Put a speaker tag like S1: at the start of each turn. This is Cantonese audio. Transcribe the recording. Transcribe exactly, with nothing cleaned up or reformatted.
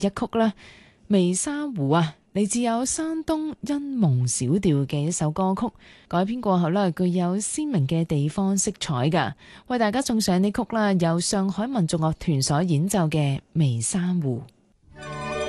S1: 一曲啦，微沙湖啊，嚟自有山東恩蒙小調嘅一首歌曲，改編過後呢，具有鮮明嘅地方色彩噶，為大家送上呢曲啦，由上海民族樂團所演奏嘅《微沙湖》。